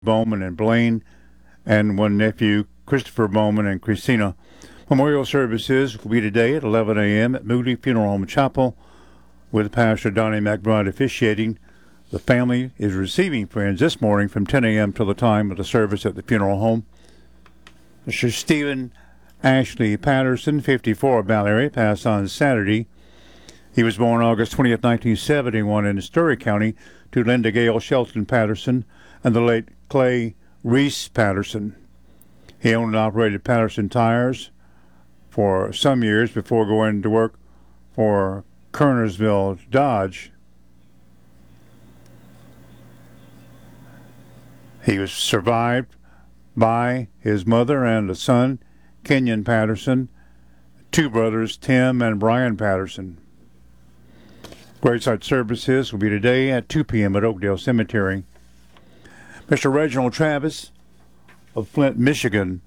Bowman and Blaine, and one nephew, Christopher Bowman and Christina. Memorial services will be today at 11 a.m. at Moody Funeral Home Chapel, with Pastor Donnie McBride officiating. The family is receiving friends this morning from 10 a.m. till the time of the service at the funeral home. Mr. Stephen Ashley Patterson, 54, of Mallory, passed on Saturday. He was born August 20th, 1971 in Story County to Linda Gale Shelton Patterson and the late Clay Reese Patterson. He owned and operated Patterson Tires for some years before going to work for Kernersville Dodge. He was survived by his mother and a son, Kenyon Patterson, two brothers, Tim and Brian Patterson. Graveside services will be today at 2 p.m. at Oakdale Cemetery. Mr. Reginald Travis of Flint, Michigan,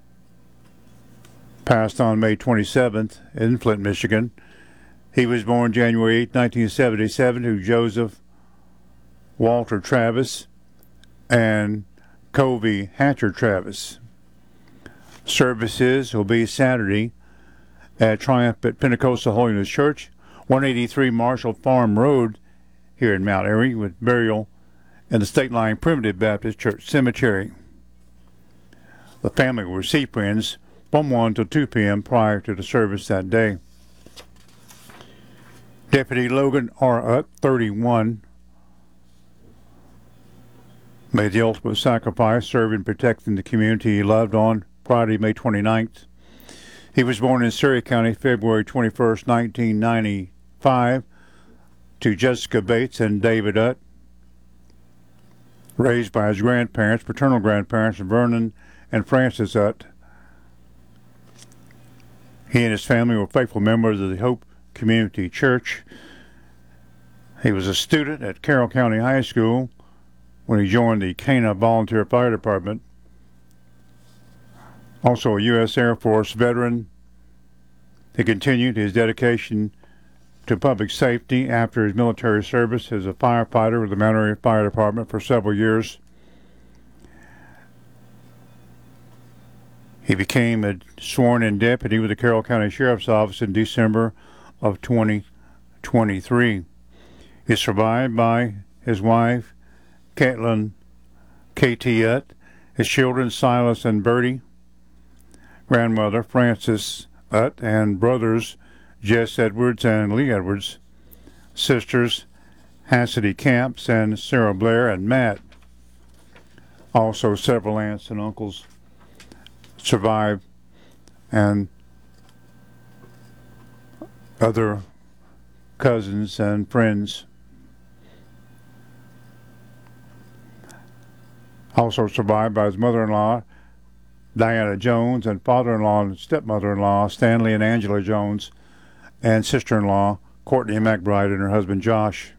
passed on May 27th in Flint, Michigan. He was born January 8, 1977, to Joseph Walter Travis and Covey Hatcher Travis. Services will be Saturday at Triumph at Pentecostal Holiness Church, 183 Marshall Farm Road here in Mount Airy, with burial in the State Line Primitive Baptist Church Cemetery. The family will receive friends from 1 till 2 p.m. prior to the service that day. Deputy Logan R. Utt, 31, made the ultimate sacrifice, serving and protecting the community he loved on Friday, May 29th. He was born in Surrey County, February 21st, 1995, to Jessica Bates and David Utt. Raised by his grandparents, paternal grandparents, Vernon and Francis Utt. He and his family were faithful members of the Hope Community Church. He was a student at Carroll County High School when he joined the Cana Volunteer Fire Department. Also a U.S. Air Force veteran. He continued his dedication to public safety after his military service as a firefighter with the Mount Airy Fire Department for several years. He became a sworn-in deputy with the Carroll County Sheriff's Office in December of 2023. He is survived by his wife, Caitlin K.T. Utt, his children, Silas and Bertie, grandmother, Frances Utt, and brothers, Jess Edwards and Lee Edwards, sisters, Hassidy Camps and Sarah Blair and Matt. Also several aunts and uncles survived, and other cousins and friends. Also survived by his mother-in-law, Diana Jones, and father-in-law and stepmother-in-law, Stanley and Angela Jones, and sister-in-law, Courtney McBride, and her husband, Josh.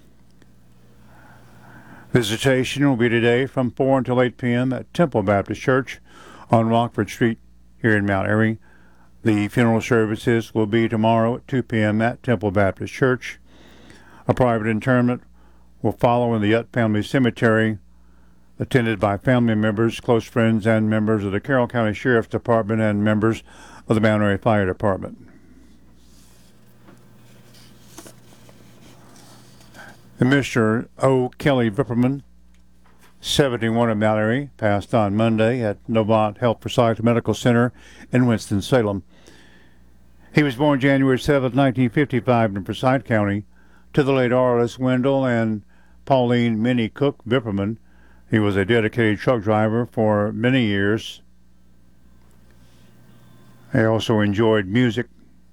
Visitation will be today from 4 until 8 p.m. at Temple Baptist Church on Rockford Street here in Mount Airy. The funeral services will be tomorrow at 2 p.m. at Temple Baptist Church. A private interment will follow in the Utt Family Cemetery, attended by family members, close friends, and members of the Carroll County Sheriff's Department and members of the Mount Airy Fire Department. And Mr. O. Kelly Vipperman, 71, of Mount Airy, passed on Monday at Novant Health Forsyth Medical Center in Winston-Salem. He was born January 7, 1955, in Forsyth County, to the late Arliss Wendell and Pauline Minnie Cook Vipperman. He was a dedicated truck driver for many years. He also enjoyed music.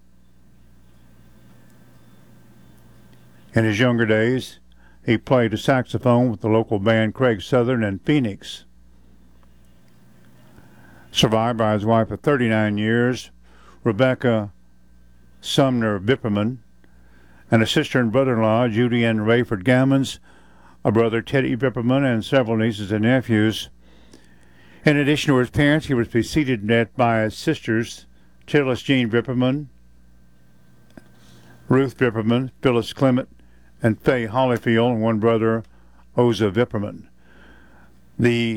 In his younger days, he played the saxophone with the local band Craig Southern and Phoenix. Survived by his wife of 39 years, Rebecca Sumner Vipperman, and a sister and brother-in-law, Judy and Rayford Gammons, a brother, Teddy Vipperman, and several nieces and nephews. In addition to his parents, he was preceded by his sisters, Tillis Jean Vipperman, Ruth Vipperman, Phyllis Clement, and Faye Hollyfield, and one brother, Oza Vipperman. The